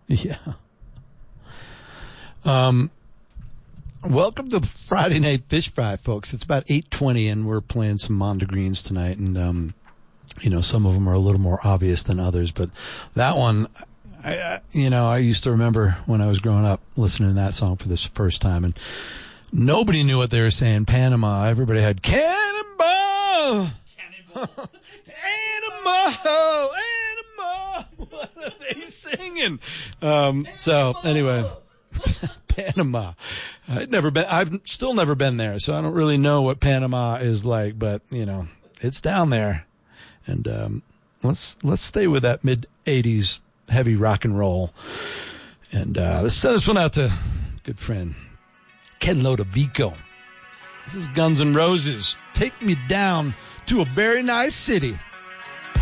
Yeah. Welcome to Friday Night Fish Fry, folks. It's about 8:20, and we're playing some Mondegreens tonight. And, some of them are a little more obvious than others. But that one, I used to remember when I was growing up listening to that song for this first time. And nobody knew what they were saying. Panama. Everybody had Cannonball. Cannonball. Animal. What are they singing? Anyway. Panama. I've still never been there, so I don't really know what Panama is like, but it's down there. And let's stay with that mid-80s heavy rock and roll. And let's send this one out to good friend Ken Lodovico. This is Guns N' Roses. Take me down to a very nice city.